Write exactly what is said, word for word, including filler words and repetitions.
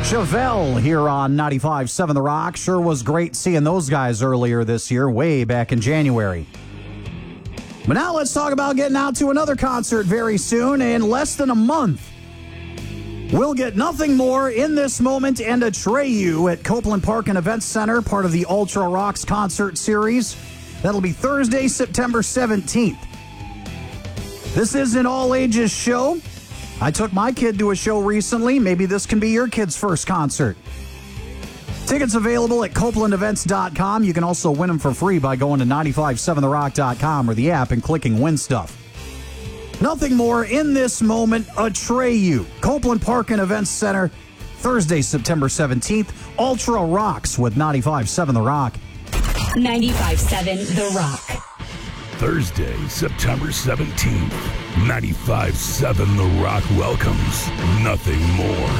Chevelle here on ninety-five point seven The Rock. Sure was great seeing those guys earlier this year, way back in January. But now let's talk about getting out to another concert very soon. In less than a month, we'll get Nothing More, In This Moment, and Atreyu at Copeland Park and Events Center, part of the Ultra Rocks concert series. That'll be Thursday, September seventeenth. This is an all-ages show. I took my kid to a show recently. Maybe this can be your kid's first concert. Tickets available at copeland events dot com. You can also win them for free by going to nine five seven the rock dot com or the app and clicking Win Stuff. Nothing More, In This Moment, Atreyu. Copeland Park and Events Center, Thursday, September seventeenth. Ultra Rocks with ninety-five point seven The Rock. ninety-five point seven The Rock. Thursday, September seventeenth. ninety-five point seven The Rock welcomes Nothing More.